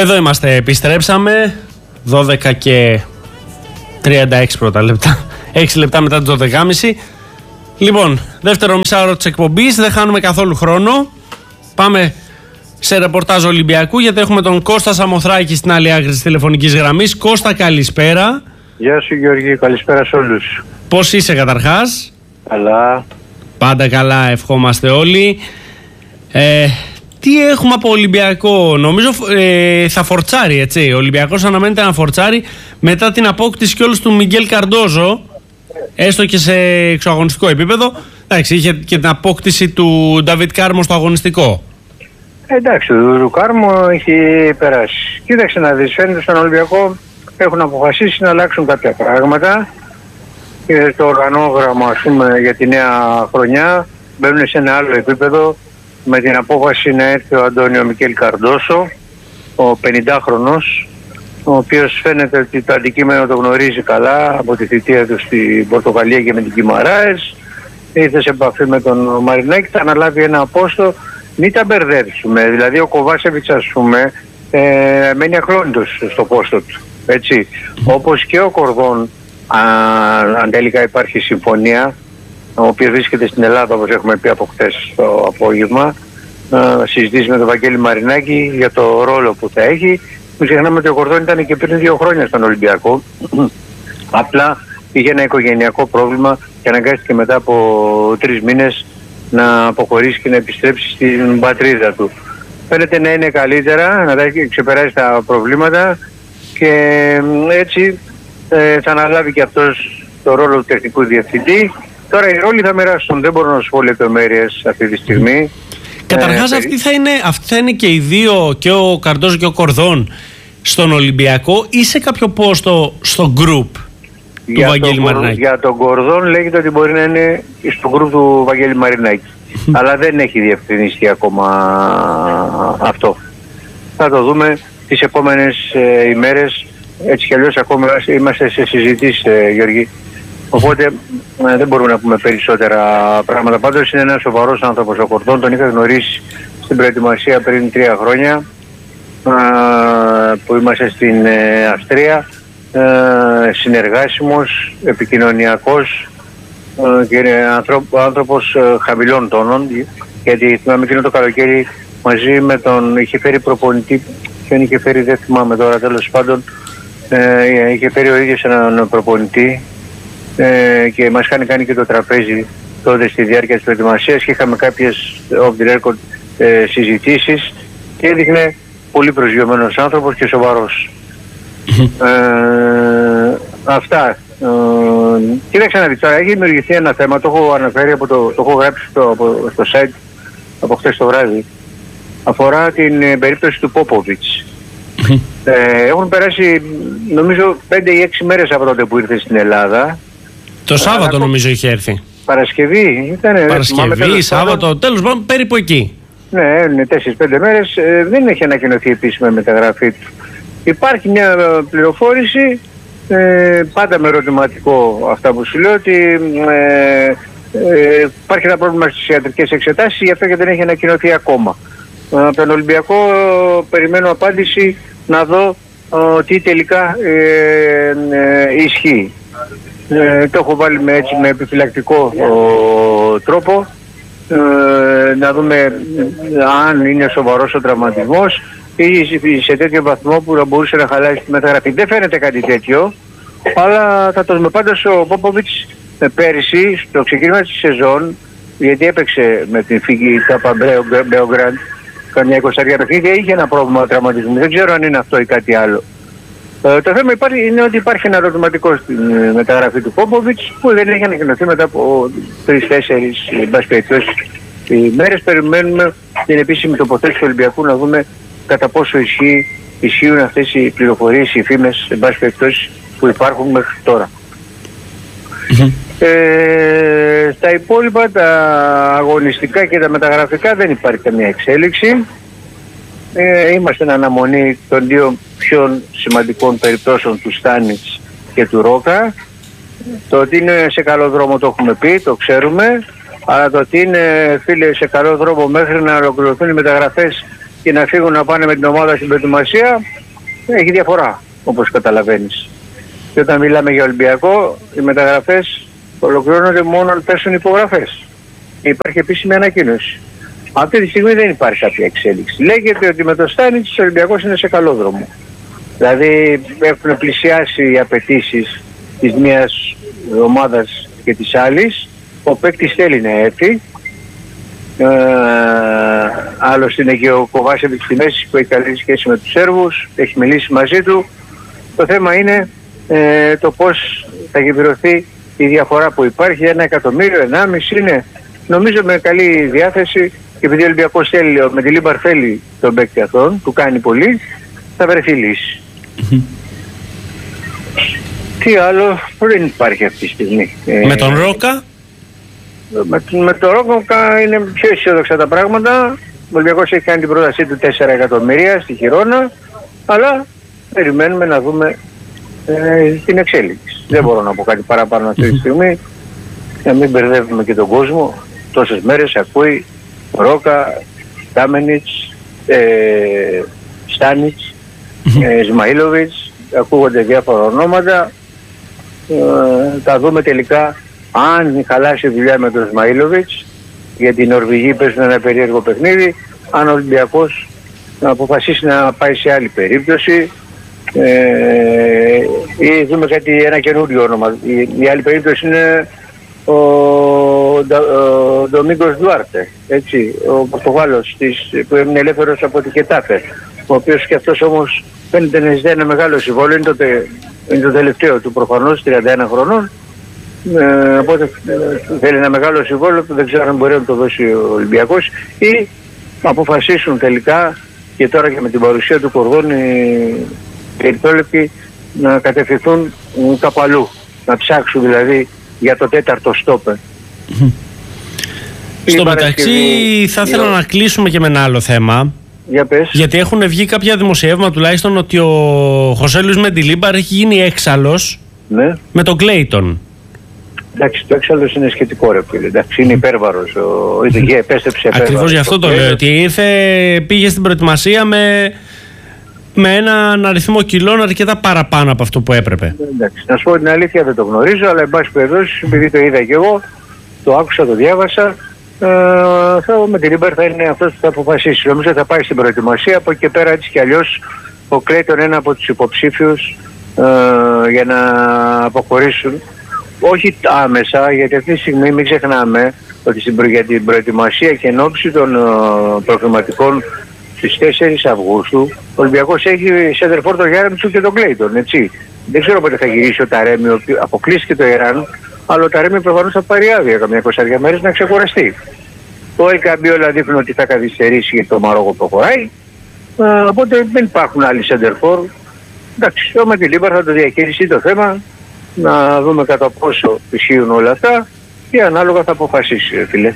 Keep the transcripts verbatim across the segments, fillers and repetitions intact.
Εδώ είμαστε, επιστρέψαμε. δώδεκα και τριάντα έξι πρώτα λεπτά. έξι λεπτά μετά τις δώδεκα και μισή. Λοιπόν, δεύτερο μισάωρο της εκπομπής. Δεν χάνουμε καθόλου χρόνο. Πάμε σε ρεπορτάζ Ολυμπιακού, γιατί έχουμε τον Κώστα Σαμοθράκη στην άλλη άκρη της τηλεφωνικής γραμμής. Κώστα, καλησπέρα. Γεια σου Γιώργη, καλησπέρα σε όλους. Πώς είσαι καταρχάς? Καλά. Πάντα καλά, ευχόμαστε όλοι. Ε, τι έχουμε από Ολυμπιακό? Νομίζω ε, θα φορτσάρει, έτσι. Ο Ολυμπιακός αναμένεται να φορτσάρει μετά την απόκτηση κιόλας του Μιγγέλ Καρντόζο, έστω και σε εξωαγωνιστικό επίπεδο. Εντάξει, είχε και την απόκτηση του Νταβίτ Κάρμο στο αγωνιστικό. Εντάξει, ο Κάρμο έχει περάσει. Κοίταξε να δεις, φαίνεται στον Ολυμπιακό έχουν αποφασίσει να αλλάξουν κάποια πράγματα. Και το οργανόγραμμα, ας πούμε, για τη νέα χρονιά μπαίνουν σε ένα άλλο επίπεδο με την απόφαση να έρθει ο Αντώνιο Μικέλ Καρντόσο, ο πενηντάχρονος, ο οποίος φαίνεται ότι το αντικείμενο το γνωρίζει καλά από τη θητεία του στην Πορτογαλία και με την Κιμαράες. Ήρθε σε επαφή με τον Μαρινάκη, θα αναλάβει ένα πόστο. Μην τα μπερδέψουμε, δηλαδή ο Κοβάσεβιτς, ας πούμε, ε, μένει ακλόνητος στο πόστο του, έτσι. Όπως και ο Κορδόν, αν, αν τελικά υπάρχει συμφωνία, ο οποίος βρίσκεται στην Ελλάδα, όπως έχουμε πει από χτες το απόγευμα, να συζητήσει με τον Βαγγέλη Μαρινάκη για το ρόλο που θα έχει. Μην ξεχνάμε ότι ο Κορδόν ήταν και πριν δύο χρόνια στον Ολυμπιακό. Απλά είχε ένα οικογενειακό πρόβλημα και αναγκάστηκε μετά από τρεις μήνες να αποχωρήσει και να επιστρέψει στην πατρίδα του. Φαίνεται να είναι καλύτερα, να τα έχει ξεπεράσει τα προβλήματα και έτσι ε, θα αναλάβει και αυτός το ρόλο του τεχνικού διευθυντή. Τώρα οι ρόλοι θα μοιράσουν, δεν μπορώ να σου πω λεπτομέρειες αυτή τη στιγμή. Καταρχάς ε, αυτοί, θα είναι, αυτοί θα είναι και οι δύο, και ο Καρντόζο και ο Κορδόν, στον Ολυμπιακό ή σε κάποιο πόστο στο γκρουπ του Βαγγέλη Μαρινάκη? Για τον Κορδόν λέγεται ότι μπορεί να είναι στο γκρουπ του Βαγγέλη Μαρινάκη. Αλλά δεν έχει διευκρινιστεί ακόμα αυτό. Θα το δούμε τις επόμενες ε, ημέρες. Έτσι κι αλλιώς ακόμα είμαστε σε συζητήσεις, ε, Γιώργη. Οπότε ε, δεν μπορούμε να πούμε περισσότερα πράγματα. Πάντως είναι ένας σοβαρός άνθρωπος ο Κορδόν. Τον είχα γνωρίσει στην προετοιμασία πριν τρία χρόνια ε, που είμαστε στην ε, Αυστρία. Ε, συνεργάσιμος, επικοινωνιακός ε, και είναι άνθρωπο, άνθρωπος ε, χαμηλών τόνων, γιατί θυμάμαι εκείνο το καλοκαίρι μαζί με τον είχε φέρει προπονητή, ποιον είχε φέρει δεν θυμάμαι τώρα, τέλος πάντων ε, είχε φέρει ο ίδιος έναν προπονητή ε, και μας είχαν κάνει και το τραπέζι τότε στη διάρκεια της προετοιμασίας και είχαμε κάποιες off the record ε, συζητήσεις και έδειχνε πολύ προσγειωμένος άνθρωπος και σοβαρός. ε, αυτά. Ε, κοίταξε να δεις τώρα, έχει δημιουργηθεί ένα θέμα, το έχω αναφέρει, από το, το έχω γράψει στο, από, στο site από χτες το βράδυ. Αφορά την ε, περίπτωση του Πόποβιτς. ε, έχουν περάσει νομίζω πέντε ή έξι μέρες από τότε που ήρθε στην Ελλάδα. Το Σάββατο νομίζω είχε έρθει. Παρασκευή ήταν. Παρασκευή, Σάββατο, τέλος πάντων περίπου εκεί. Ναι, είναι τέσσερις πέντε μέρες, ε, δεν έχει ανακοινωθεί επίσημα μεταγραφή του. Υπάρχει μια πληροφόρηση, ε, πάντα με ερωτηματικό αυτά που σου λέω, ότι ε, ε, υπάρχει ένα πρόβλημα στις ιατρικές εξετάσεις, γι' αυτό και δεν έχει ανακοινωθεί ακόμα. Από τον Ολυμπιακό περιμένω απάντηση να δω ε, τι τελικά ε, ε, ισχύει. Ε, το έχω βάλει με, έτσι, με επιφυλακτικό ο, τρόπο, ε, να δούμε αν είναι σοβαρός ο τραυματισμός ή σε τέτοιο βαθμό που να μπορούσε να χαλάσει τη μεταγραφή. Δεν φαίνεται κάτι τέτοιο, αλλά θα το δούμε. Πάντως ο Πόποβιτς πέρυσι στο ξεκίνημα της σεζόν, γιατί έπαιξε με την φυγή Κάπα Μπέογκραντ καμιά εικοσαριά παιχνίδια, είχε ένα πρόβλημα τραυματισμού. Δεν ξέρω αν είναι αυτό ή κάτι άλλο. Ε, το θέμα υπάρχει, είναι ότι υπάρχει ένα ερωτηματικό στην μεταγραφή του Πόποβιτς που δεν έχει ανακοινωθεί μετά από τρεις-τέσσερις μέρες. Περιμένουμε την επίσημη τοποθέτηση του Ολυμπιακού να δούμε κατά πόσο ισχύει, ισχύουν αυτές οι πληροφορίες, οι φήμες, εν πάση περιπτώσει, που υπάρχουν μέχρι τώρα. Mm-hmm. Ε, στα υπόλοιπα, τα αγωνιστικά και τα μεταγραφικά δεν υπάρχει καμία εξέλιξη. Ε, είμαστε εν αναμονή των δύο πιο σημαντικών περιπτώσεων του Στάνιτς και του Ρόκα. Το ότι είναι σε καλό δρόμο το έχουμε πει, το ξέρουμε, αλλά το ότι είναι, φίλε, σε καλό δρόμο μέχρι να ολοκληρωθούν οι μεταγραφές και να φύγουν να πάνε με την ομάδα στην προετοιμασία, έχει διαφορά, όπως καταλαβαίνεις. Και όταν μιλάμε για Ολυμπιακό, οι μεταγραφές ολοκληρώνονται μόνο αν πέσουν υπογραφές. Υπάρχει επίσημη ανακοίνωση. Αυτή τη στιγμή δεν υπάρχει κάποια εξέλιξη. Λέγεται ότι με το Στάνιτς ο Ολυμπιακός είναι σε καλό δρόμο. Δηλαδή έχουν πλησιάσει οι απαιτήσεις της μίας ομάδας και της άλλης. Ο παίκτης θέλει να έρθει. Ε, άλλωστε είναι και ο Κοβάσεβιτς στη μέση που έχει καλή σχέση με τους Σέρβους. Έχει μιλήσει μαζί του. Το θέμα είναι ε, το πώς θα γεφυρωθεί η διαφορά που υπάρχει. Ένα εκατομμύριο, ενάμιση είναι, νομίζω, με καλή διάθεση. Και επειδή ο Ολυμπιακός θέλει, με τη Λίμπαρ θέλει τον παίκτη αυτόν, του κάνει πολύ, θα βρεθεί λύση. Mm-hmm. Τι άλλο δεν υπάρχει αυτή τη στιγμή. Με ε, τον Ρόκα? Με, με τον Ρόκα είναι πιο αισιόδοξα τα πράγματα. Ο Ολυμπιακός έχει κάνει την πρότασή του τέσσερα εκατομμύρια στη Χιρόνα, αλλά περιμένουμε να δούμε ε, την εξέλιξη. Mm-hmm. Δεν μπορώ να πω κάτι παραπάνω αυτή τη στιγμή, να μην μπερδεύουμε και τον κόσμο. Τόσες μέρες ακούει Ρόκα, Κάμενιτς, ε, Στάνιτς, ε, Σμαΐλοβιτς, ακούγονται διάφορα ονόματα. Ε, θα δούμε τελικά αν χαλάσει η δουλειά με τον Σμαΐλοβιτς, γιατί οι Νορβηγοί παίζουν ένα περίεργο παιχνίδι, αν ο Ολυμπιακός να αποφασίσει να πάει σε άλλη περίπτωση, ε, ή δούμε κάτι, ένα καινούριο όνομα. Η, η άλλη περίπτωση είναι ο, ο Ντομίγκος Ντουάρτε, έτσι, ο Πορτογάλος της, που είναι ελεύθερος από τη Χετάφε, ο οποίος και αυτός όμως φαίνεται να ζητάει ένα μεγάλο συμβόλαιο, είναι το, τε, είναι το τελευταίο του προφανώς, τριάντα ένα χρονών, ε, οπότε θέλει ένα μεγάλο συμβόλαιο που δεν ξέρω αν μπορεί να το δώσει ο Ολυμπιακός, ή αποφασίσουν τελικά, και τώρα και με την παρουσία του Κορδόνη περιπτώλεπτοι, να κατευθυνθούν κάπου αλλού, να ψάξουν δηλαδή για το τέταρτο στόπερ. Mm-hmm. Στο μεταξύ θα ήθελα για... να κλείσουμε και με ένα άλλο θέμα. Για πες. Γιατί έχουν βγει κάποια δημοσιεύματα τουλάχιστον ότι ο Χωσέ Λουίς Μεντιλίμπαρ έχει γίνει έξαλλος, ναι, με τον Κλέιτον. Εντάξει, το έξαλλος είναι σχετικό, ρε φίλε. Εντάξει, είναι υπέρβαρος. Ο... Mm-hmm. επέστρεψε ακριβώς γι' αυτό το λέω. Ότι ήρθε, πήγε στην προετοιμασία με, με έναν αριθμό κιλών αρκετά παραπάνω από αυτό που έπρεπε. Εντάξει, να σου πω την αλήθεια, δεν το γνωρίζω, αλλά εν πάση περιπτώσει, επειδή το είδα και εγώ, το άκουσα, το διάβασα, ε, θα, με την Λίμπαρ θα είναι αυτός που θα αποφασίσει. Νομίζω θα πάει στην προετοιμασία, από εκεί και πέρα έτσι κι αλλιώς ο Κλέιτον είναι από τους υποψήφιους ε, για να αποχωρήσουν. Όχι άμεσα, γιατί αυτή τη στιγμή μην ξεχνάμε ότι στην προ, για την προετοιμασία και εν ώψη των uh, προκριματικών στις τέσσερις Αυγούστου, ο Ολυμπιακός έχει σέντερφορ τον Γιάρεμτσου και τον Κλέιτον, έτσι. Δεν ξέρω πότε θα γυρίσει ο Ταρέμι, ο οποίος αποκλείστηκε το Ιράν, αλλά ο Ταρέμι προφανώς θα πάρει άδεια καμιά εικοσαριά μέρες να ξεκουραστεί. Το Ελκαμπή όλα δείχνουν ότι θα καθυστερήσει γιατί το Μαρόκο προχωράει, uh, οπότε δεν υπάρχουν άλλοι σέντερφορ. Εντάξει, ο Μεντιλίμπαρ θα το διαχειριστεί το θέμα, να δούμε κατά πόσο ισχύουν όλα αυτά και ανάλογα θα αποφασίσει, φίλε.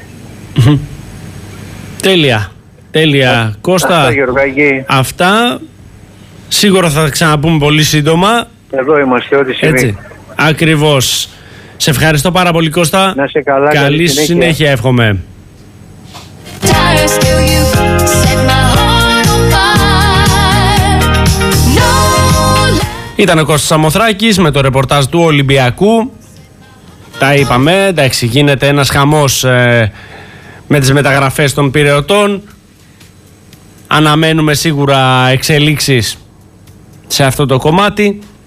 Τέλεια. Τέλεια. Α, Κώστα, αυτά, Γεωργάκη. Αυτά σίγουρα θα τα ξαναπούμε πολύ σύντομα. Εδώ είμαστε, ό,τι συμβεί. Ακριβώς. Σε ευχαριστώ πάρα πολύ, Κώστα. Να σε καλά. Καλή, καλή συνέχεια. συνέχεια εύχομαι. Ήταν ο Κώστας Σαμοθράκης με το ρεπορτάζ του Ολυμπιακού. Τα είπαμε, εντάξει, γίνεται ένας χαμός ε, με τις μεταγραφές των πειραιωτών. Αναμένουμε σίγουρα εξελίξεις σε αυτό το κομμάτι.